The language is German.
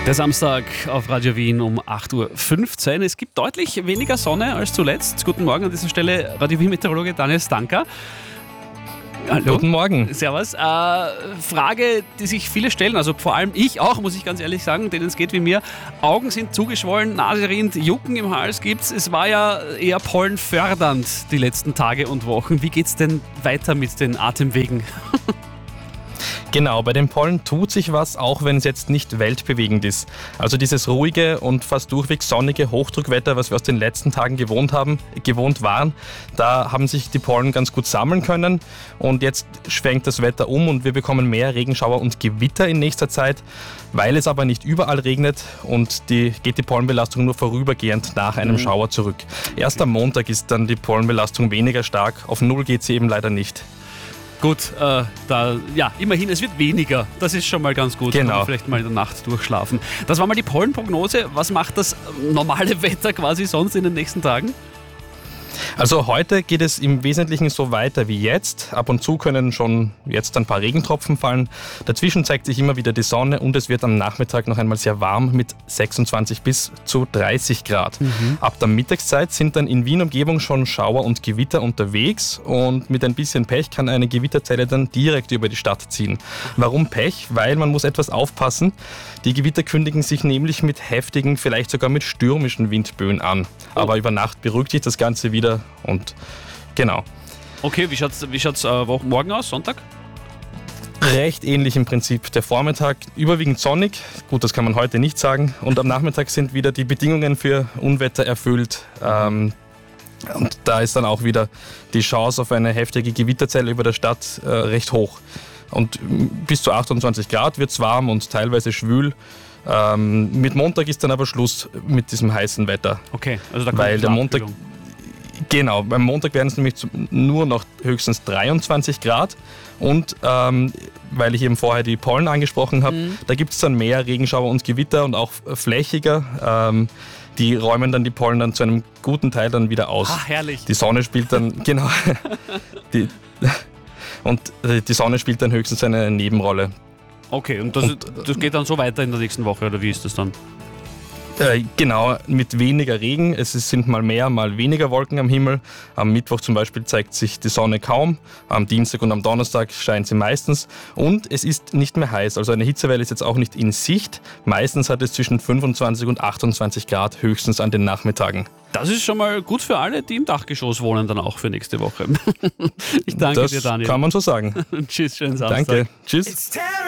Der Samstag auf Radio Wien um 8.15 Uhr. Es gibt deutlich weniger Sonne als zuletzt. Guten Morgen an dieser Stelle, Radio Wien-Meteorologe Daniel Stanka. Hallo. Guten Morgen. Servus. Frage, die sich viele stellen, also vor allem ich auch, muss ich ganz ehrlich sagen, denen es geht wie mir. Augen sind zugeschwollen, Nase rinnt, Jucken im Hals gibt's. Es war ja eher pollenfördernd die letzten Tage und Wochen. Wie geht's denn weiter mit den Atemwegen? Genau, bei den Pollen tut sich was, auch wenn es jetzt nicht weltbewegend ist. Also dieses ruhige und fast durchweg sonnige Hochdruckwetter, was wir aus den letzten Tagen gewohnt waren, da haben sich die Pollen ganz gut sammeln können und jetzt schwenkt das Wetter um und wir bekommen mehr Regenschauer und Gewitter in nächster Zeit. Weil es aber nicht überall regnet und geht die Pollenbelastung nur vorübergehend nach einem Schauer zurück. Erst am Montag ist dann die Pollenbelastung weniger stark, auf Null geht sie eben leider nicht. Gut, immerhin, es wird weniger. Das ist schon mal ganz gut. Genau. Kann man vielleicht mal in der Nacht durchschlafen. Das war mal die Pollenprognose. Was macht das normale Wetter quasi sonst in den nächsten Tagen? Also heute geht es im Wesentlichen so weiter wie jetzt. Ab und zu können schon jetzt ein paar Regentropfen fallen. Dazwischen zeigt sich immer wieder die Sonne und es wird am Nachmittag noch einmal sehr warm mit 26 bis zu 30 Grad. Ab der Mittagszeit sind dann in Wien-Umgebung schon Schauer und Gewitter unterwegs und mit ein bisschen Pech kann eine Gewitterzelle dann direkt über die Stadt ziehen. Warum Pech? Weil man muss etwas aufpassen. Die Gewitter kündigen sich nämlich mit heftigen, vielleicht sogar mit stürmischen Windböen an. Aber über Nacht beruhigt sich das Ganze wieder und genau. Okay, wie schaut's morgen aus, Sonntag? Recht ähnlich im Prinzip. Der Vormittag überwiegend sonnig, gut, das kann man heute nicht sagen. Und am Nachmittag sind wieder die Bedingungen für Unwetter erfüllt. Und da ist dann auch wieder die Chance auf eine heftige Gewitterzelle über der Stadt recht hoch. Und bis zu 28 Grad wird es warm und teilweise schwül. Mit Montag ist dann aber Schluss mit diesem heißen Wetter. Okay, also da kommt weil der Montag. Genau, beim Montag werden es nämlich nur noch höchstens 23 Grad und weil ich eben vorher die Pollen angesprochen habe, da gibt es dann mehr Regenschauer und Gewitter und auch flächiger. Die räumen dann die Pollen dann zu einem guten Teil dann wieder aus. Ach, herrlich. Die Sonne spielt dann, genau, die Sonne spielt dann höchstens eine Nebenrolle. Okay, und das geht dann so weiter in der nächsten Woche, oder wie ist das dann? Genau, mit weniger Regen. Es sind mal mehr, mal weniger Wolken am Himmel. Am Mittwoch zum Beispiel zeigt sich die Sonne kaum. Am Dienstag und am Donnerstag scheint sie meistens. Und es ist nicht mehr heiß. Also eine Hitzewelle ist jetzt auch nicht in Sicht. Meistens hat es zwischen 25 und 28 Grad höchstens an den Nachmittagen. Das ist schon mal gut für alle, die im Dachgeschoss wohnen, dann auch für nächste Woche. Ich danke dir, Daniel. Das kann man so sagen. Tschüss, schönen Samstag. Danke. Tschüss.